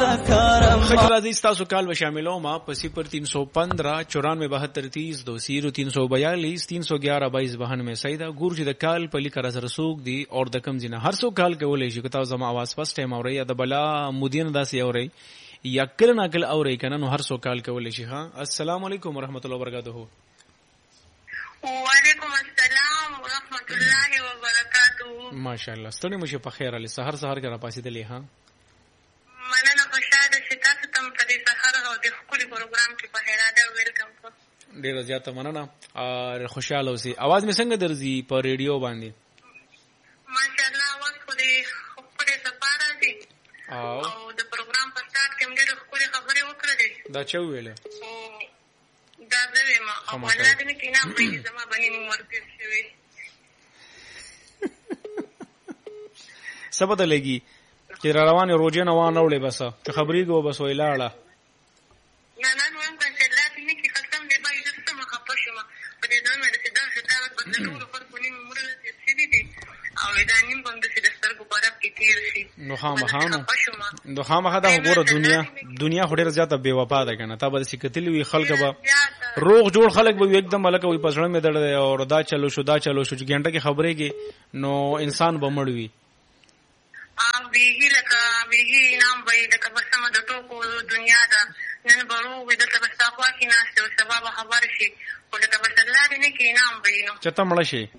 خجرازی ستاسو کال و شاملوں ما پسی پر 315 94 32 342 311 22 میں سیدا ګور چې د کال په لیکره سره سوق دی او د کم زینه هر څو کال کولای شي کتاب زما आवाज فاست ټایم اوري یا د بلا مدین داسې اوري یا کله ناکل اوري کنه نو هر څو کال کولای شي. ها السلام علیکم ورحمت الله وبرکاته. وعلیکم السلام ورحمت الله وبرکاته. ماشاءالله ستړي مشه په خیر علي سحر سحر کرا پاسېدلې. ها مننه خوشاله چې تاسو تم په دې سحر او د خپل پروګرام کې په هراده ویلکم کو. ډیر زیاته مننه او خوشاله اوسئ. आवाज می څنګه درځي په ریډیو باندې؟ ماشاءالله आवाज خو دې خپل سفاره دي او د پروګرام په سات کې موږ خپل خبرې وکړې. دا چا ویله؟ دا زه ما او ولادت مې کینا په زما باندې مرګ شوی. سبا ته لګي چې را روانه روزه نه وانه وړي بس چې خبرې کو بس ویلاړه. نه نه نو هم چې لاتې نه کی ختم دی به یې څه ما خپه شوم په دې ځای باندې دا ستاره په ټول پر پونی مرله چې دي او دا نیم باندې چې د سترګو په اړه کې تیر شي. نو خامخا دا وګوره دنیا خو ډیره زیاته بے وفا ده کنه. تا به چې کتلی وی خلک به روغ جوړ خلک به एकदम الګ وي پسړه مې دړ او دا چلو شو چې ګنټه کې خبرې کې نو انسان به مړ وي. ویهی لکه ویهی نام به لکه بسمه د ټوکو دنیا ده نن بړو وي دلته بس تاخوا کې ناشته او سبا به خبر شي خو لکه بس الله دې نه کې نام به نو چې ته مړه شي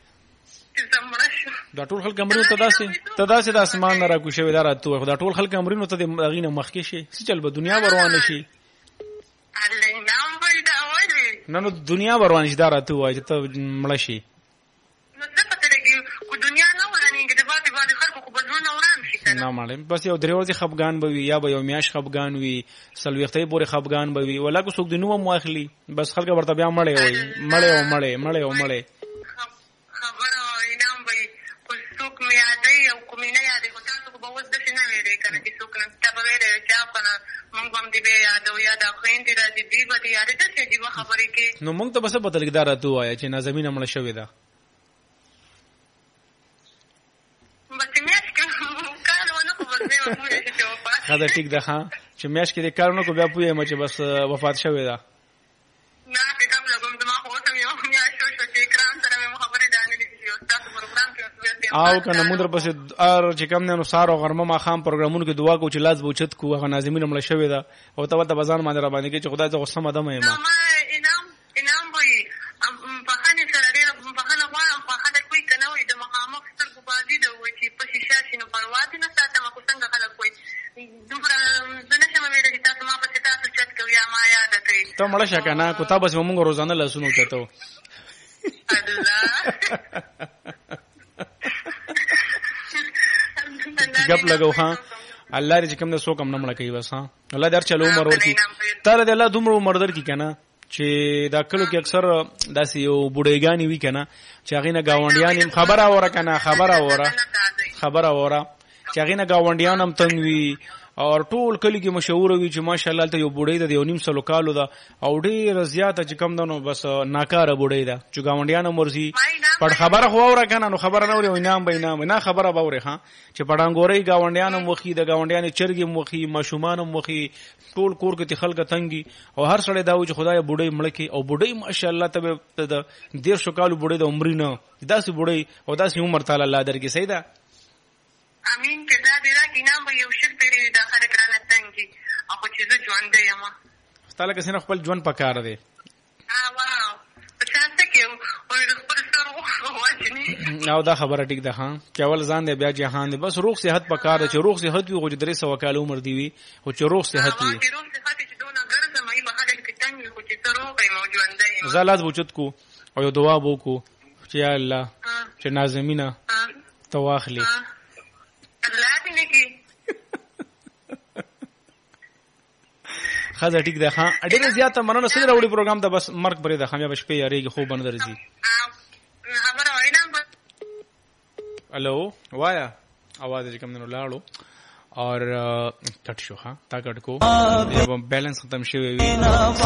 دا ټول خلک امرونو ته داسې د اسمان نه راکو شوی دا راته خو دا ټول خلک امرونو ته د غینه مخکې شي څه چل به دنیا روانه شي الله نام به دا وایي نه نو دنیا روانه شي دا راته وایي چې ته مړه شي نو څه پته لګي کو دنیا نه ورانیږي د باندې خلکو کو بدلون اورام شي کنه. نه مالم بس یو درې ورځې خفګان به وي یا به یو میاش خفګان وي سلوختې پورې خفګان به وي ولا کو څوک د نوم مواخلي بس خلک ورته بیا مړې وي خبر او انعام به کو څوک مې یادې او کومې نه یادې کو تاسو به وځ د څه نه ویلې کنه چې څوک نه تاسو ویلې چې کنه مونږ هم دې یادو یاد اخوین دې راځي دې به یادې ته چې دې خبرې کې نو مونږ ته بس بدل کې دارته وایا چې نازمین مړ شوې ده. خدا ټیک ده ها چې میاش کې د کارونو کو بیا پوهه مچ بس وفات شوې ده. نه پیغام لګوم د ما خو ته یو میاش شو چې کرام سره مې خبرې دانې دي او تاسو پروګرام کې او کنه مونږ پس ار چې کم نه نو سار او غرمه ما خام پروګرامونو کې دعا کو چې لاس بوچت کو هغه ناظمین مړ شوې ده او ته ولته بازار باندې را باندې کې چې خدای ته غصه مده مې ما انعام وي په خانه سره ډېر په خانه غواړم په خانه کوي کنه وي د مقامو سترګو بازي ده وي چې په شیشه شنو پرواز نه ساتم کو څنګه خلک وي دومره زنه شمه ویل چې تاسو ما په تاسو چت کوي یا ما یاد کوي ته مړ شې کنه کو تاسو موږ روزانه لاسونو ته ته الله جب لګو ها الله دې کوم د سو کم نه مړ کوي بس ها الله دې چلو عمر ورکی تعالی دې الله دومره عمر درکې کنه چې دا کلو کې اکثر داسې یو بډایګانی وی کنه چې هغه نه گاونډیان خبره وره کنه خبره وره چې هغه نه گاونډیان هم تنګ وی او ټول کلی کې مشهور وي چې ماشاءالله ته یو بډای د یو نیم سلو کالو دا او ډیر زیاته چې کم دنو بس ناکاره بډای دا چې گاونډیان مرزي پړ خبره خو وره کنه نو خبره نه وري نام به نه خبره به وره ها چې پړانګوري گاونډیان مخې د گاونډیان چرګي مخې مشومان مخې ټول کور کې خلک تنګي او هر سړی دا و چې خدای بډای مړکی او بډای ماشاءالله ته د 150 کالو بډای د عمر نه داسې بډای او داسې عمر تعالی الله درکې سیدا امين کدا دیرا کینام به یو شر پیری داخله کرانه تنګي او چې زه ژوند یم تعالی کسنه خپل ژوند پکاره دی واو پچانته کې او خپل سره واجنی نو دا خبره ټیک ده ها چې اول ځان دی بیا جهان دی بس روغ صحت پکاره چې روغ صحت وي غو 300 کال عمر دی وي او چې روغ صحت وي زالات بوچت کو او یو دعا بو کو چې یا الله چې نازمینه تواخلی خزه ټیک ده ها ډېر زیاته مننه سره وړي پروګرام ته بس مرګ پرې ده خامیا بشپې یاريږي خو بند درځي خبره وینم الو وایا आवाज کم نه لاړو اور کټ شو ها تا کټ کو بیلنس ختم شوی وي